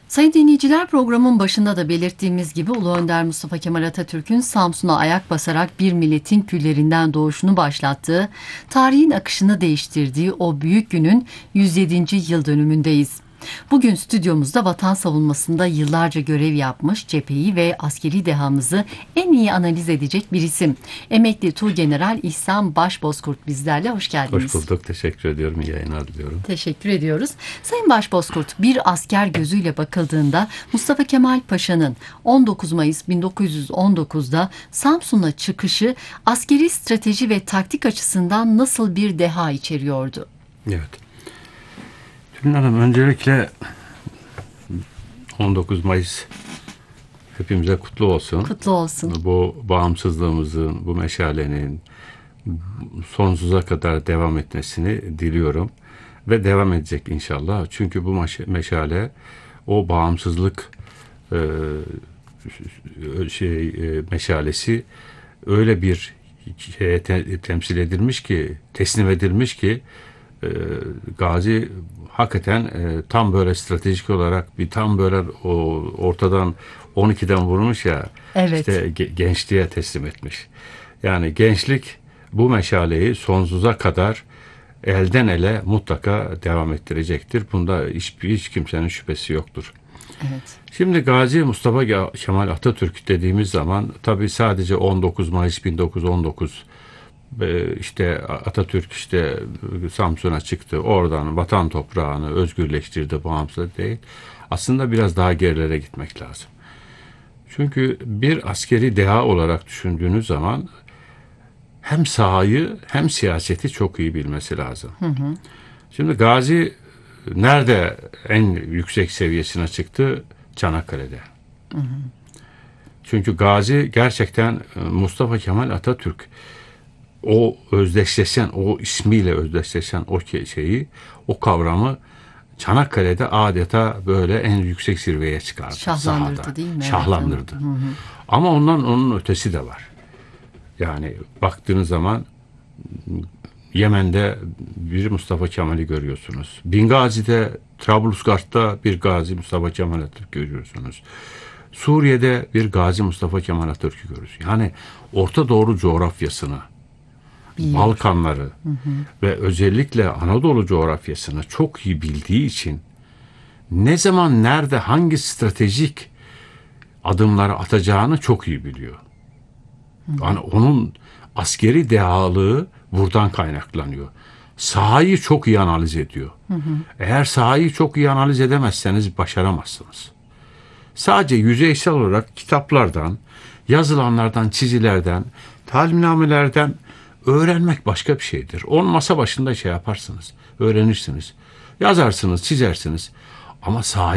Sayın dinleyiciler, programın başında da belirttiğimiz gibi Ulu Önder Mustafa Kemal Atatürk'ün Samsun'a ayak basarak bir milletin küllerinden doğuşunu başlattığı, tarihin akışını değiştirdiği o büyük günün 107. yıl dönümündeyiz. Bugün stüdyomuzda vatan savunmasında yıllarca görev yapmış, cepheyi ve askeri dehamızı en iyi analiz edecek bir isim. Emekli Tuğgeneral İhsan Başbozkurt bizlerle. Hoş geldiniz. Hoş bulduk. Teşekkür ediyorum. İyi yayınlar diliyorum. Teşekkür ediyoruz. Sayın Başbozkurt, bir asker gözüyle bakıldığında Mustafa Kemal Paşa'nın 19 Mayıs 1919'da Samsun'a çıkışı askeri strateji ve taktik açısından nasıl bir deha içeriyordu? Evet. Tülin Hanım, öncelikle 19 Mayıs hepimize kutlu olsun. Kutlu olsun. Bu bağımsızlığımızın, bu meşalenin sonsuza kadar devam etmesini diliyorum. Ve devam edecek inşallah. Çünkü bu meşale o bağımsızlık meşalesi öyle bir şeye temsil edilmiş ki, teslim edilmiş ki Gazi hakikaten tam böyle stratejik olarak bir tam böyle ortadan 12'den vurmuş ya, Evet. işte gençliğe teslim etmiş. Yani gençlik bu meşaleyi sonsuza kadar elden ele mutlaka devam ettirecektir. Bunda hiç kimsenin şüphesi yoktur. Evet. Şimdi Gazi Mustafa Kemal Atatürk dediğimiz zaman tabii sadece 19 Mayıs 1919 işte Atatürk işte Samsun'a çıktı, oradan vatan toprağını özgürleştirdi, bağımsız değil. Aslında biraz daha gerilere gitmek lazım. Çünkü bir askeri deha olarak düşündüğünüz zaman hem sahayı hem siyaseti çok iyi bilmesi lazım. Şimdi Gazi nerede en yüksek seviyesine çıktı? Çanakkale'de. Çünkü Gazi gerçekten Mustafa Kemal Atatürk o özdeşleşen, o ismiyle özdeşleşen o şeyi, o kavramı Çanakkale'de adeta böyle en yüksek zirveye çıkardı. Şahlandırdı sahada. değil mi? Şahlandırdı. Ama onun ötesi de var. Yani baktığınız zaman Yemen'de bir Mustafa Kemal'i görüyorsunuz. Bingazi'de, Trablusgarp'ta bir Gazi Mustafa Kemal Atatürk görüyorsunuz. Suriye'de bir Gazi Mustafa Kemal Atatürk'ü görüyorsunuz. Yani Orta Doğu coğrafyasını, Balkanları ve özellikle Anadolu coğrafyasını çok iyi bildiği için ne zaman, nerede, hangi stratejik adımları atacağını çok iyi biliyor. Yani onun askeri dehalığı buradan kaynaklanıyor. Sahayı çok iyi analiz ediyor. Eğer sahayı çok iyi analiz edemezseniz başaramazsınız. Sadece yüzeysel olarak kitaplardan, yazılanlardan, çizilerden, talimnamelerden öğrenmek başka bir şeydir. On masa başında şey yaparsınız, öğrenirsiniz. Yazarsınız, çizersiniz. Ama sahayı